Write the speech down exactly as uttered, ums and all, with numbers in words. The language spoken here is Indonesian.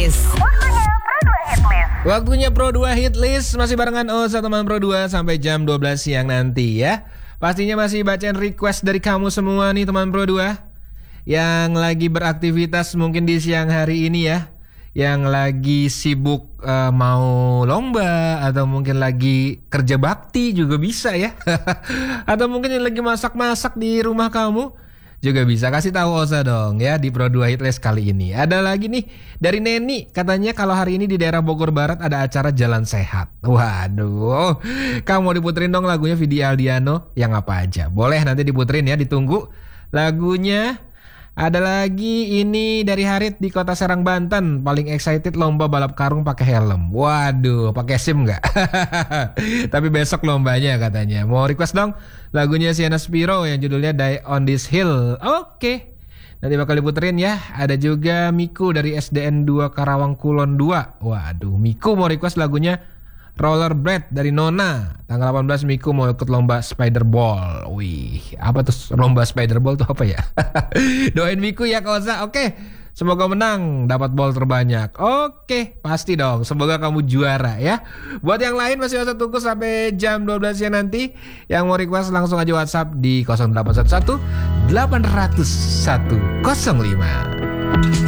Hitlist. Waktunya Pro dua Hitlist. Masih barengan Oza teman Pro dua sampai jam dua belas siang nanti ya. Pastinya masih bacain request dari kamu semua nih teman Pro dua yang lagi beraktivitas mungkin di siang hari ini ya, yang lagi sibuk uh, mau lomba atau mungkin lagi kerja bakti juga bisa ya. Atau mungkin yang lagi masak-masak di rumah kamu juga bisa. Kasih tahu Oza dong ya di Pro dua Hitlist kali ini. Ada lagi nih dari Neni, katanya kalau hari ini di daerah Bogor Barat ada acara Jalan Sehat. Waduh, kamu mau diputerin dong lagunya Vidi Aldiano yang apa aja? Boleh, nanti diputerin ya, ditunggu lagunya. Ada lagi ini dari Harit di Kota Serang Banten, paling excited lomba balap karung pakai helm. Waduh, pakai SIM nggak? Tapi besok lombanya katanya. Mau request dong lagunya Sienna Spiro yang judulnya Die on This Hill. Oke, nanti bakal diputerin ya. Ada juga Miku dari S D N dua Karawang Kulon dua. Waduh, Miku mau request lagunya Rollerblade dari Nona. Tanggal delapan belas Miku mau ikut lomba Spiderball. Wih, apa tuh lomba Spiderball tuh apa ya? Doain Miku ya Kak Oza. Oke, semoga menang, dapat ball terbanyak. Oke, pasti dong. Semoga kamu juara ya. Buat yang lain masih usah tunggu sampai jam dua belas siang nanti. Yang mau request langsung aja WhatsApp di nol delapan satu satu delapan nol nol satu nol lima.